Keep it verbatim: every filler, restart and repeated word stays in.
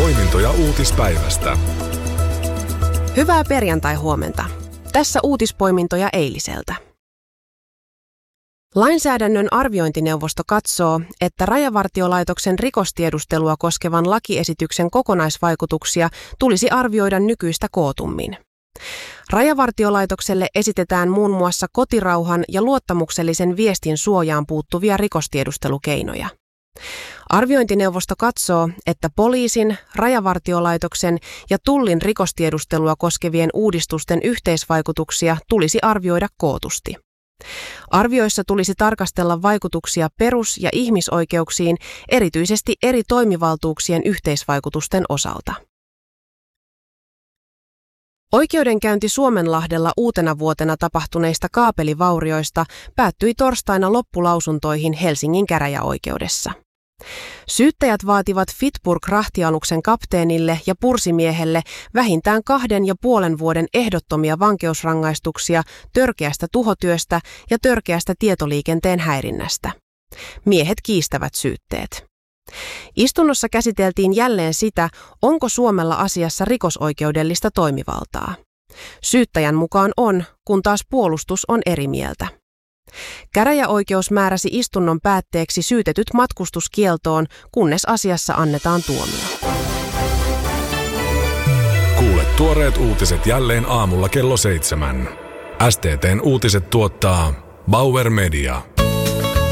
Poimintoja uutispäivästä. Hyvää perjantai-huomenta. Tässä uutispoimintoja eiliseltä. Lainsäädännön arviointineuvosto katsoo, että Rajavartiolaitoksen rikostiedustelua koskevan lakiesityksen kokonaisvaikutuksia tulisi arvioida nykyistä kootummin. Rajavartiolaitokselle esitetään muun muassa kotirauhan ja luottamuksellisen viestin suojaan puuttuvia rikostiedustelukeinoja. Arviointineuvosto katsoo, että poliisin, Rajavartiolaitoksen ja Tullin rikostiedustelua koskevien uudistusten yhteisvaikutuksia tulisi arvioida kootusti. Arvioissa tulisi tarkastella vaikutuksia perus- ja ihmisoikeuksiin erityisesti eri toimivaltuuksien yhteisvaikutusten osalta. Oikeudenkäynti Suomenlahdella uutena vuotena tapahtuneista kaapelivaurioista päättyi torstaina loppulausuntoihin Helsingin käräjäoikeudessa. Syyttäjät vaativat Fitburg-rahtialuksen kapteenille ja pursimiehelle vähintään kahden ja puolen vuoden ehdottomia vankeusrangaistuksia törkeästä tuhotyöstä ja törkeästä tietoliikenteen häirinnästä. Miehet kiistävät syytteet. Istunnossa käsiteltiin jälleen sitä, onko Suomella asiassa rikosoikeudellista toimivaltaa. Syyttäjän mukaan on, kun taas puolustus on eri mieltä. Käräjäoikeus määräsi istunnon päätteeksi syytetyt matkustuskieltoon, kunnes asiassa annetaan tuomio. Kuule tuoreet uutiset jälleen aamulla kello seitsemän. S T T:n uutiset tuottaa Bauer Media.